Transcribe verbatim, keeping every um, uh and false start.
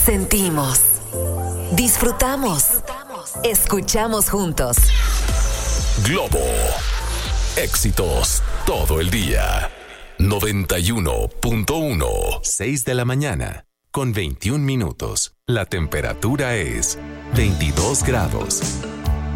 Sentimos, disfrutamos, escuchamos juntos. Globo, éxitos todo el día. noventa y uno punto uno. seis de la mañana, con veintiún minutos. La temperatura es veintidós grados.